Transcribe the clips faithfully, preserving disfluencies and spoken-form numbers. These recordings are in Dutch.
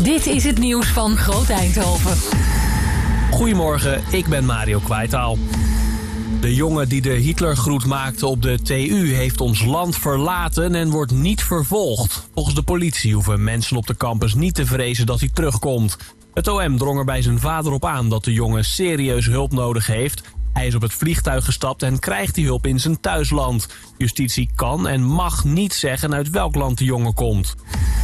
Dit is het nieuws van Groot Eindhoven. Goedemorgen, ik ben Mario Kwijtaal. De jongen die de Hitlergroet maakte op de T U heeft ons land verlaten en wordt niet vervolgd. Volgens de politie hoeven mensen op de campus niet te vrezen dat hij terugkomt. Het O M drong er bij zijn vader op aan dat de jongen serieus hulp nodig heeft. Hij is op het vliegtuig gestapt en krijgt die hulp in zijn thuisland. Justitie kan en mag niet zeggen uit welk land de jongen komt.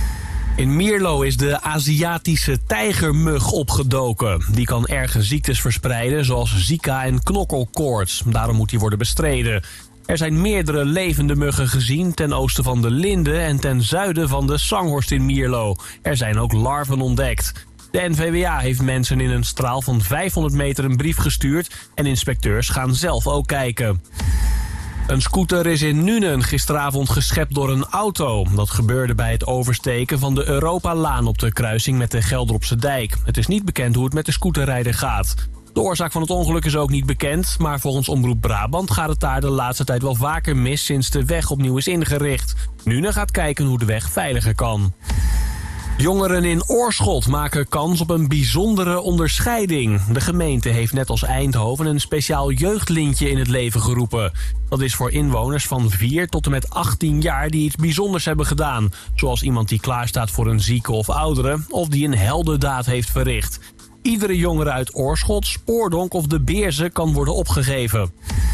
In Mierlo is de Aziatische tijgermug opgedoken. Die kan erge ziektes verspreiden, zoals Zika en knokkelkoorts. Daarom moet die worden bestreden. Er zijn meerdere levende muggen gezien ten oosten van de Linde en ten zuiden van de Sanghorst in Mierlo. Er zijn ook larven ontdekt. De N V W A heeft mensen in een straal van vijfhonderd meter een brief gestuurd en inspecteurs gaan zelf ook kijken. Een scooter is in Nuenen gisteravond geschept door een auto. Dat gebeurde bij het oversteken van de Europalaan op de kruising met de Gelderopse dijk. Het is niet bekend hoe het met de scooterrijder gaat. De oorzaak van het ongeluk is ook niet bekend, maar volgens Omroep Brabant gaat het daar de laatste tijd wel vaker mis sinds de weg opnieuw is ingericht. Nuenen gaat kijken hoe de weg veiliger kan. Jongeren in Oorschot maken kans op een bijzondere onderscheiding. De gemeente heeft net als Eindhoven een speciaal jeugdlintje in het leven geroepen. Dat is voor inwoners van vier tot en met achttien jaar die iets bijzonders hebben gedaan. Zoals iemand die klaarstaat voor een zieke of oudere of die een heldendaad heeft verricht. Iedere jongere uit Oorschot, Spoordonk of De Beerze kan worden opgegeven.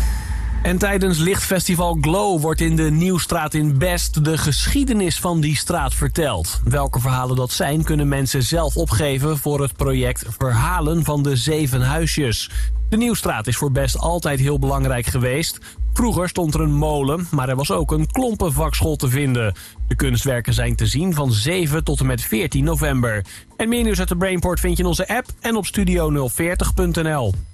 En tijdens Lichtfestival Glow wordt in de Nieuwstraat in Best de geschiedenis van die straat verteld. Welke verhalen dat zijn kunnen mensen zelf opgeven voor het project Verhalen van de Zeven Huisjes. De Nieuwstraat is voor Best altijd heel belangrijk geweest. Vroeger stond er een molen, maar er was ook een klompenvakschool te vinden. De kunstwerken zijn te zien van zeven tot en met veertien november. En meer nieuws uit de Brainport vind je in onze app en op studio nul veertig punt n l.